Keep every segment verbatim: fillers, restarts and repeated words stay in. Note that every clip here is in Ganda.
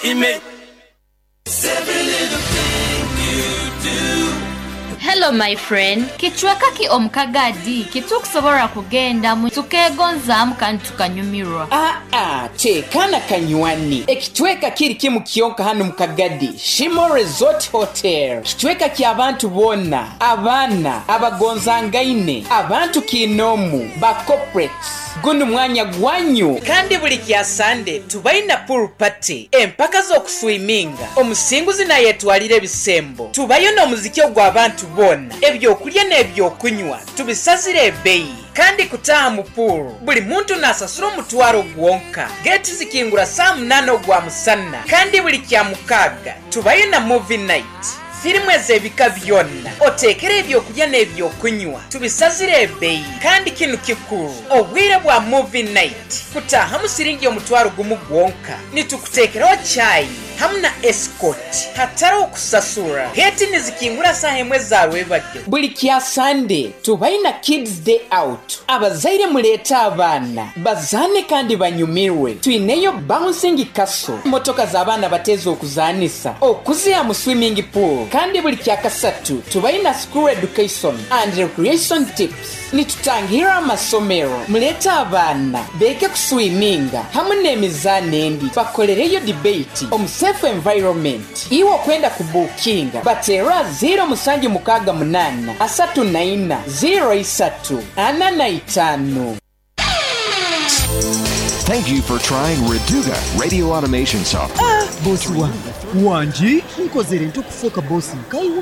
Ime. Every little thing you do. Hello my friend, kichweka ki omukagadi kitukusobora kugenda mu tukegonza mukani tukanyumirwa. Ah ah, chekana kanywani. Ekitweka kiri kimu kiyonka hano mukagadi. Shimo Resort Hotel. Kitweka ki abantu bona, abana, abagonzangaine, abantu kinomu, ba corporates. Guno mwanya gwanyu. Kandi buli kya Sunday tubaina pool party. Empaka zo kuswiminga. Omusinguzi na yetwalire bisembo. Tubayo no muziki ogw'abantu bona. Ebyo kulya n'ebyo kunywa. Tubisazire ebeyi. Kandi kutaha mu pool. Buli muntu nasasura omutwaro gwonka. Gate zikingura saa munana ogwa musana. Kandi buli kya mukaga. Tubayo na movie night. Filimu ezebika byonna otekere ebyokulya n'ebyokunywa tubisazire ebeyi kandi kinu kikuru obwire bwa movie night kutaha mu siringi omutwaro gumu gwonka nitukutekeraho chai hamuna escort hatari okusasura geti nizikingura saha emwe za rwebagyo. Buli kya Sunday tubaina kids day out abazaire muleta abana bazane kandi banyumirwe tuineyo bouncing castle motoka z'abana bateze okuzanisa okuziya mu swimming pool kandi buli kya kasatu tubaina school education and recreation tips nitutangira amasomero muleta abana beke kuswiminga hamuna emizane endi bakolereyo debate omu safe environment iwo kwenda kubukinga batera zero musanju mukaga munana asatu na ina zero isatu ana na itano. Thank you for trying Reduga Radio Automation Software. Ah, bosi wangu. Wanji? Nkozere ntukufoka bosi nkaiwo.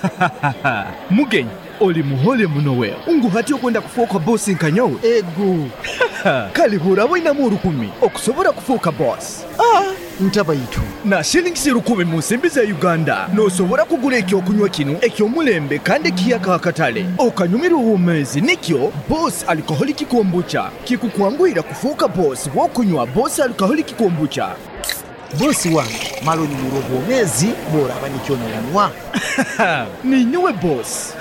Mugenyi, oli muhole munowe. Ungu hati okwenda kufoka bosi nkanyowe. Ego. Kali hurabo inamu urukumi. Okusobora kufoka boss. Ah, ntaba yitu. Na shillings rukumi musimbiza Uganda. No sobora kugura ekyo kunywa kinu ekyo mulembe kandi kiyaka akatale. Okanyumira uwumezi nikyo boss alcoholic kombucha. Kikukwangwira kufoka boss wokunywa boss alcoholic kombucha. Bosi wangu, malo ni murobo mezi, bora abanikyo nyanwa. Ninyuwe boss.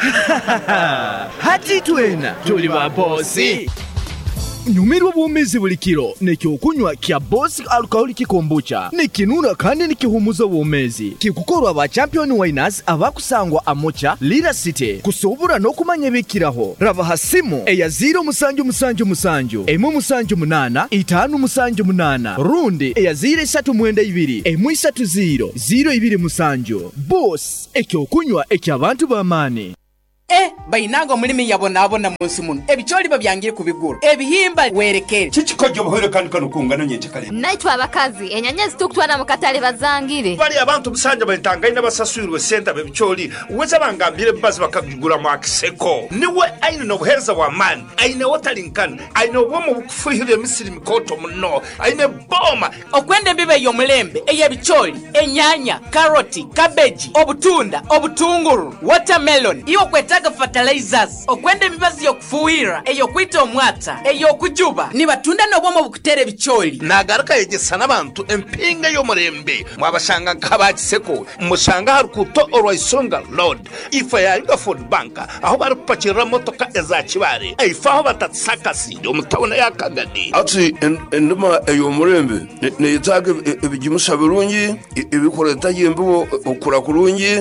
Hati tuena, tuli wa bossi. Nyumirwa bwomezi buli kiro nekyo okunywa kya boss alcoholic kombucha nikinuna kandi nikihumuza bwomezi kikukorwa ba champion winners abakusangwa amocha Lira City kusobura no kumanya bikiraho raba hasimu eya zero musanju musanju musanju emu musanju munana itanu musanju munana rundi eya zero isatu mwenda ibiri emu isatu zero zero ibiri musanju boss ekyo okunywa ekyabantu bamani. Eh, bainago mulimi yabona abona munsi muno. Ebicholi babyangire kubigura. Ebihimba werekere. Chichikojo buhere kandi kanukungana nyete kale. Naitwa abakazi enyanyezi tukutwana mukatale bazangire. Bali abantu busanja bayitanga ina basasuyirwe senta bebicholi. Uweza bangambire bazi bakagigura mu Akiseko. Niwe aina no buhereza wa man. Aina wotalinkana. Aina womo bukufuhire misiri mikoto muno. Aina boma. Okwende mbibe yo mulembe eyebicholi, enyanya, karoti, cabbage, obutunda, obutunguru, watermelon. Iyo kweta fertilizers okwende emibazi yokufuwira eyo kwita omwata eyo kujuba ni batunda nobomo bukutere bicholi nagaraka yegesana abantu empinga yo murembe mwabashanga nk'Abakiseko mushanga hari kuto Orwaisonga Road ifa ya Inga Food Bank aho bari kupakira motoka eza Kibare ifa aho batatsakasi omutawona yakagadi ati enduma eyo murembe ne yitaga ebigimusha birungi ibikoreta yembo okura kurungi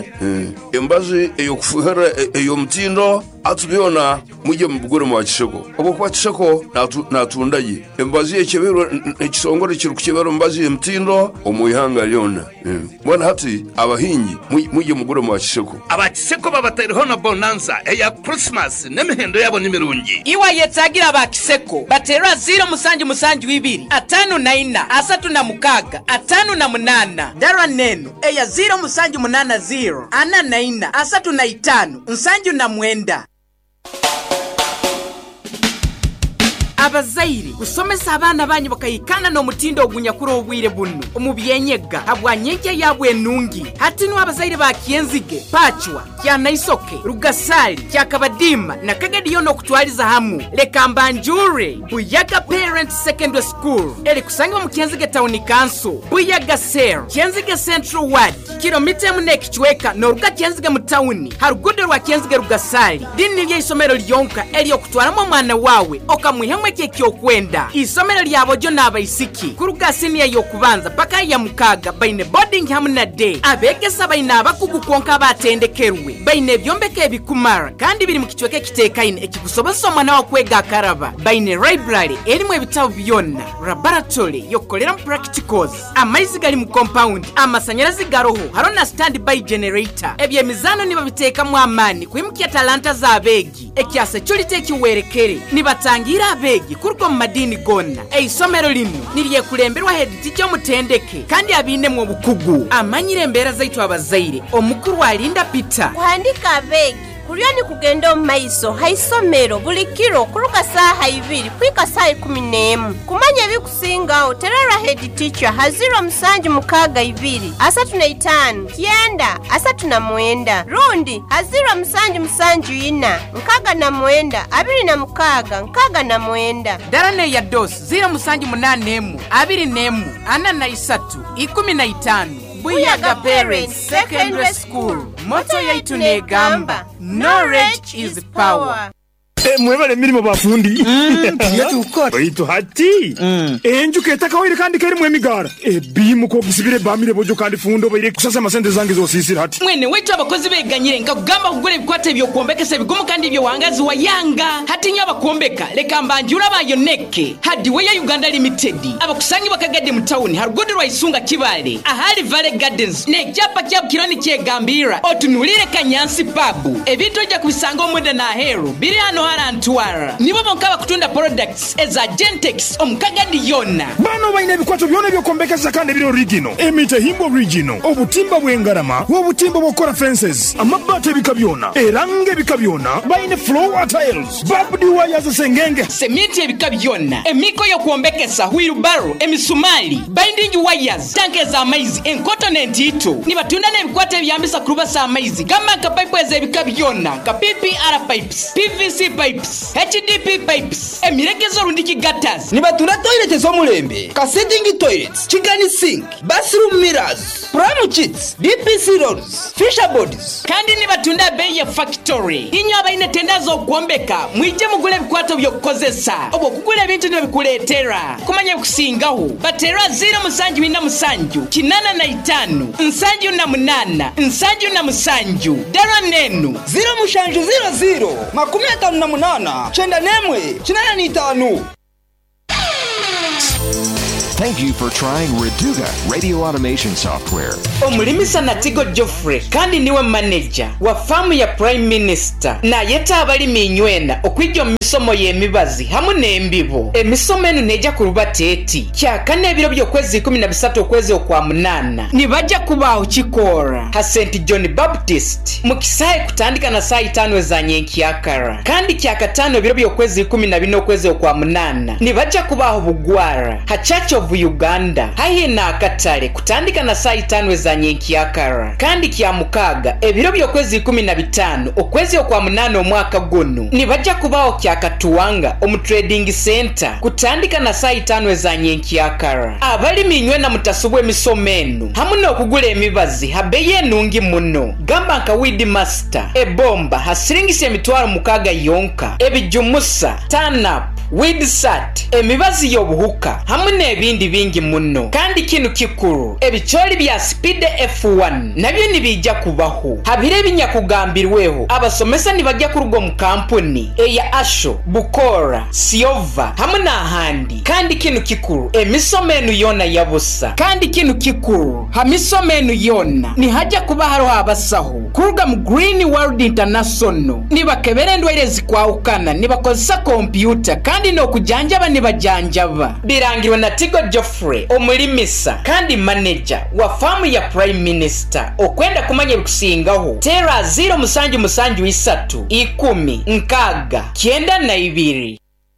embazi eyo kufuhera eyo mtindo atubiona muje mubugore mu Akiseko obo kwa Akiseko natundaye embazi ekebero ekisongore kiru kukebero mbazi emtindo omuyihanga lyona mbona hati abahingi muje mugore mu Akiseko Abakiseko babatariho na bonanza eya Christmas nemihendo yabo nimirungi iwa yetagira Abakiseko batera zero musanju musanju ibiri atanu na ina asatu na mukaga atanu na munana dara neno eya zero musanju munana zero ana na ina asatu na itanu nsanju na mwenda. Abazaire kusomesa abana banyu bakayikana no mutindo ogunyakuro obwire bunno omubyenyega abwanyege yabwe nungi hati no abazaire ba Kienzige Pachwa kya Naisoke Rugasali kya Kabadima na Kagadiyo n'okutwaliza hamu leka mbanjure Buyaga Parent Secondary School eri kusanga mu Kyenzige Town Council Buyaga Ser Kyenzige Central Ward kilomita emu n'ekichweka n'oruga Kyenzige mu town harugudo rwa Kyenzige Rugasali dini lye isomero lyonka eri okutwalamu omwana wawe okamwihemwe kye kyokwenda isomero lyabo jo n'abayisiki kuruga senior yokubanza paka ya mukaga baine boarding hamu na day abegesa baine abakugu konka abatendekerwe baine ebyombeka ebikumara kandi biri mu kichweke kitekaine ekikusobozesa omwana wa kwega akaraba baine library erimu ebitabo byonna laboratory yokolera mu practicals amaizi gali mu compound amasanyalazi garoho harona standby generator ebyemizano niba bitekamu amani kwimukya talanta za abegi ekyase cyolite ekiwerekere nibatangira abegi kurugo mu madini gonna eisomero lino niriye kulemberwa head teacher mutendeke kandi abine mu bukugu amanyire embera zaitu abazaire omukuru alinda Peter kuhandika abegi kulyo ni kugenda omumaiso haisomero buli kiro kuluka saha ibiri kwika saha ikumi n'emu kumanya ebikusingawo terera head teacher haziro musanju mukaga ibiri asatu na itanu kyenda asatu na mwenda rundi haziro musanju musanju ina nkaga na mwenda abiri na mukaga nkaga na mwenda darane ya dos ziro musanju munane emu abiri n'emu ana na isatu ikumi na itanu Buyaga Parent Secondary School moto yaitu negamba knowledge is power. Mwebale mirimo bafundi yetu ukora itu hati enju ketaka wire kandi keri mwemigara ebimu ko gisibire bamire bojo kandi fundo bayire kusasa masente zange zosisira hati mwene wetu abakozi beganyire nkagamba kugura ibikwate byo kuombekesa bigumu kandi byo wangazi wa yanga hati nyaba kuombeka leka mbanjura bayoneke hadi we ya Uganda Limited abakusangi bakagade mu town harugodo rwa Isunga Kibale ahali Valley Gardens ne cyapa kya kirani kyegambira otunulire Kanyansi pub ebito jya kubisanga omwenda na heru biri hano Antwara nibo bonkaba kutunda products eza Gentex omukagadi yona bano baine ebikwato byone byo kombekeza kandi biro original emite himbo original obutimba bwengarama obutimba bokora fences amabate bikabyona erange bikabyona baine floor tiles babdi wires sengenge semiti ebikabyona emiko yo kuombekesa wheelbarrow emisumali binding wires tanke za maize incontinent ito ni batunda ne bikwate byambisa kuruba sa maize kama ka pipe eze bikabyona ka P P R pipes P V C pipes, H D P pipes, emiregezo rundiki gutters. Nibatunda toilets zo mulembe, ka sitting toilets, chigani sink, bathroom mirrors, pram kits, D P C rolls, fisher bodies. Kandi nibatunda bei ya factory. Inyo abaine tenda zo kuombeka, mwije mugule bikwato byo kukozesa. Obo kugula ebintu ne bikuletera. Kumanya kusingaho. Batera zero musanju ina musanju, kinana na itanu, nsanju na munana, nsanju na musanju. Dara nenu, zero mushanju zero zero. Makumi atanu na munana, chenda nemwe, chinana ni itanu. Thank you for trying Reduga Radio Automation Software. Omulimisa Natigo Geoffrey kandi niwe manager wa famu ya Prime Minister na yeta abali minywena okwijjo misomo y'emibazi hamu n'embibo emisomo eno neja kuruba teti kyakane ebiro by'okwezi kumi na bisatu okwezi okwa munana nibajja kubaaho kikora ha Saint John Baptist mu kisae kutandika na saa itano za nyenkyakara kandi kyakatano ebiro by'okwezi kumi na bine okwezi okwa munana nibajja kubaaho bugwara ha Church of Uganda hayi na akatale kutandika na saa itano za nyenkyakara kandi kya mukaga ebiro by'okwezi kumi na bitano okwezi okwa munana omwaka guno nibajja kubaaho kyakatuwanga omu trading center kutandika na saa itano za nyenkyakara abali minywe na mutasubwe emisomeno hamu n'okugula emibazi habeye enungi muno gamba nka Weed Master ebomba hasiringisa emitwalo mukaga yonka ebijumusa turn up Weed Sat emibazi y'obuhuka hamu n'ebindi bingi muno kandi kinu kikuru ebicholi bya Speed F one nabyo nibijja kubaho habire binyakugambirweho abasomesa nibajja kurugo mu kampuni eya Asho Bukora Siova hamu n'ahandi kandi kinu kikuru emisomeno yona yabusa kandi kinu kikuru hamisomeno yona ni hajja kuba haro abasaho kuruga mu Green World International nibakebere endwaire zikwawukana nibakozesa computer kandi no kujanjaba nibajanjaba birangirwa na Tigo Geoffrey omulimisa kandi manager wa famu ya Prime Minister okwenda kumanya bikusingaho tera zero musanju musanju isatu ikumi nkaga kyenda na ibiri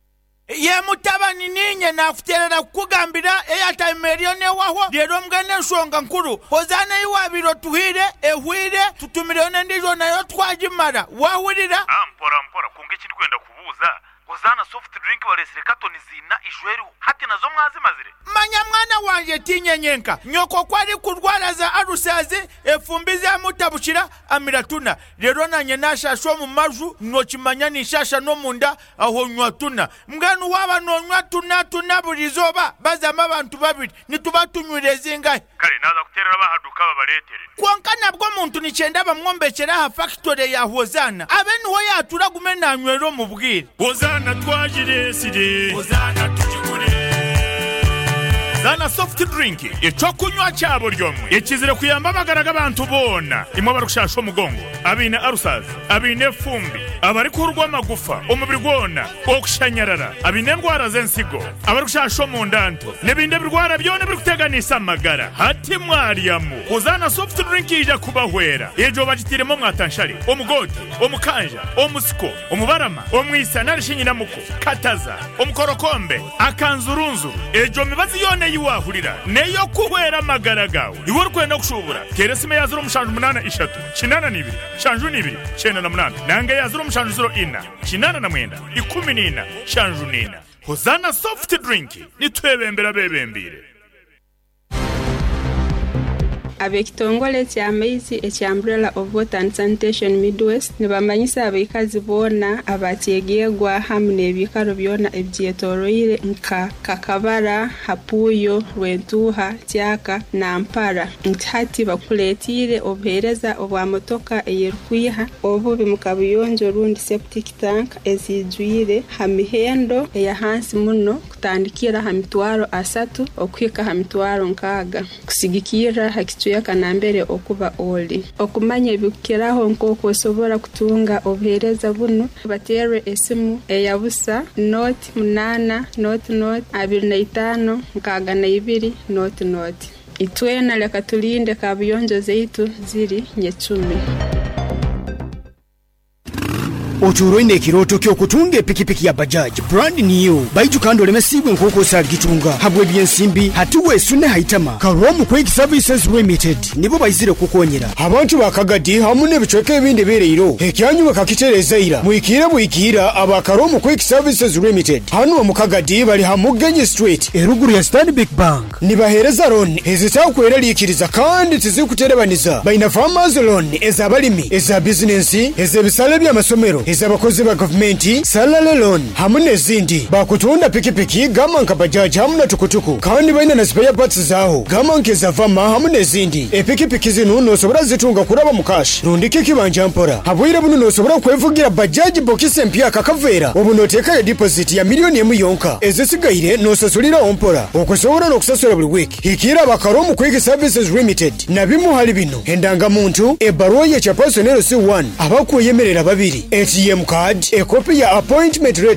ye mutabani ninye nakuterera kukugambira airtime eriyo newaho lero mgane nsonga nkuru hozana iwabiro tuhire ehwire tutumire nendijo nayo twagimara wahurira ampora mpora kunge kiri kwenda kubuza hozana soft drink balesire katoni zina ijweru hati nazo mwazimazire manya mwana wanje tinyenyenka nyoko kwari kurwara za arusazi efumbize mutabushira amiratuna lero nanye nashasho mu maju nokimanya nishasha no munda aho nywatuna mganu waba no nywatuna tuna burizoba bazama abantu babiri nitubatunyureze ingahe kare naza kuterera bahaduka babaletere kwanka nabwo muntu nicenda bamwombekera ha factory ya hozana abeni ho yatura gumena nywero mu bwire hozana twagire sire hozana tujigure Zana soft drink ico kunywa cyabo ryomwe ikizire kuyamba bagaraga abantu bona imwe barushasho mugongo abine arusazi abine fumbi abari kurwa magufa umubiri gwona okushanyarara abine ndwara zensigo abari kushasho mu ndanto nebinde birwara byone biri kuteganisa amagara hati mwariyamu uzana soft drink ija kubahwera ejo bagitiremo mwatanshari omugoti omukanja omusiko omubarama omwisa narishinyina muko kataza omukorokombe akanzurunzu ejo mibazi yone yiwahurira neyo kuhwera magara gawe iwo rukwenda kushubura keresime yazura umushanju munana ishatu kinana nibiri shanju nibiri chena na munana nange yazura umushanju zero ina kinana na mwenda ikumi nina shanju nina hozana soft drink nitwebembera bebembire abekitongole kya maizi ekya Umbrella of Water and Sanitation Midwest nibamanyisa abikazi bona abatyegegwa hamwe n'ebikaro byona ebyetoroire nka Kakabara, Hapuyo, Rwentuha, Tyaka na Mpara ntihati bakuletire obuhereza obwa motoka eyerukwiha obubi mukabuyonjo rundi septic tank ezijwire hamihendo eya hansi muno kutandikira hamitwaro asatu okwika hamitwaro nkaga kusigikira hakitu ya kanambere okuba oli okumanya bikiraho nkoko osobora kutunga obuhereza buno batere esimu eyabusa note munana note note abiri na itano nkaga na ibiri note note itwena leka tulinde kabuyonjo zeitu ziri nyecumi Oturo ine kiroto kyo kutunga epikipiki ya Bajaj brand new baitu kando lemesibwe nkoko sali gitunga habwe byensimbi hatuwe sune haitama Karomu Quick Services Limited nibo bayizire kukonyera abantu bakagadi hamune bicoke ebindi bireiro ekyanyu bakakitereza ira muikire muikira aba Karomu Quick Services Limited hano mukagadi bali hamugenye street eruguru ya Stanbic Bank nibahereza loan ezitakwera likiriza kandi tizikuterebaniza baina farmers loan ezabalimi eza business ezebisale bya masomero ezabakozi ba government salary loan hamune zindi bakutunda pikipiki gama nka Bajaj hamuna tukutuku kandi baina na spare parts zaho gama nkeza vama hamune zindi epikipiki zino no sobora zitunga kuraba mukashi rundike kibanja mpora habwire buno no sobora kwevugira Bajaj bokise mpya kakavera obunoteka ya deposit ya milioni emu yonka ezisigaire no sasulira ompora okusobora no kusasura buli week hikira bakaromu Quick Services Limited nabimu hali bino endanga muntu ebaruwa ya chapersonel C one abakuyemerera babiri A T M card, a copy ya appointment letter